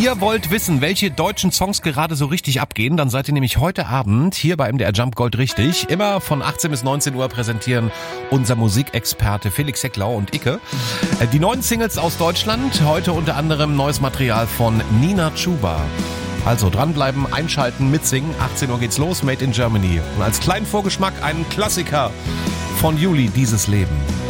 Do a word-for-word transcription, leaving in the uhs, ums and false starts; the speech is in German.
Ihr wollt wissen, welche deutschen Songs gerade so richtig abgehen, dann seid ihr nämlich heute Abend hier bei M D R Jump Gold richtig. Immer von achtzehn bis neunzehn Uhr präsentieren unser Musikexperte Felix Hecklau und Icke die neuen Singles aus Deutschland. Heute unter anderem neues Material von Nina Chuba. Also dranbleiben, einschalten, mitsingen. achtzehn Uhr geht's los, Made in Germany. Und als kleinen Vorgeschmack einen Klassiker von Juli, Dieses Leben.